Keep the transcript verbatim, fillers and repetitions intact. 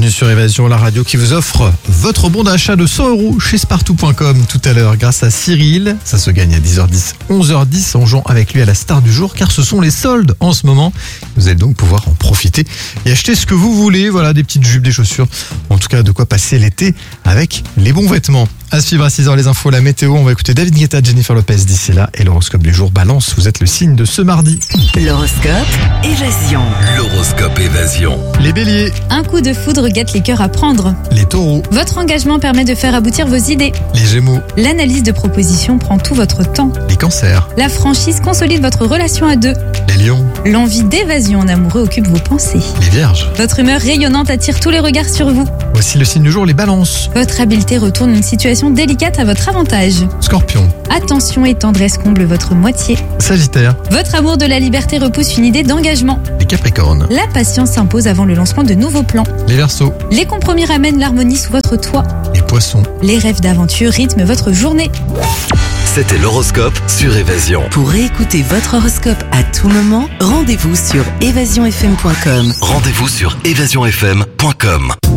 bienvenue sur Évasion, la radio qui vous offre votre bon d'achat de cent euros chez Spartou point com tout à l'heure grâce à Cyril. Ça se gagne à dix heures dix, onze heures dix en jouant avec lui à la star du jour car ce sont les soldes en ce moment. Vous allez donc pouvoir en profiter et acheter ce que vous voulez. Voilà, des petites jupes, des chaussures. En tout cas, de quoi passer l'été avec les bons vêtements. À suivre à six heures les infos, la météo. On va écouter David Guetta, Jennifer Lopez d'ici là. Et l'horoscope du jour Balance, vous êtes le signe de ce mardi. L'horoscope Évasion. L'horoscope Évasion. Les béliers, Un coup de foudre gâte les cœurs à prendre. les taureaux, Votre engagement permet de faire aboutir vos idées. les gémeaux, L'analyse de propositions prend tout votre temps. les cancers, La franchise consolide votre relation à deux. les lions, L'envie d'évasion en amoureux occupe vos pensées. les vierges. Votre humeur rayonnante attire tous les regards sur vous. Voici le signe du jour, les balances. Votre habileté retourne une situation délicate à votre avantage. Scorpion, Attention et tendresse comblent votre moitié. Sagittaire, Votre amour de la liberté repousse une idée d'engagement. les capricornes, La patience s'impose avant le lancement de nouveaux plans. les verseaux, Les compromis ramènent l'harmonie sous votre toit. les poissons. Les rêves d'aventure rythment votre journée. C'était l'horoscope sur Évasion. Pour réécouter votre horoscope à tout moment, rendez-vous sur évasion f m point com. Rendez-vous sur évasion f m point com.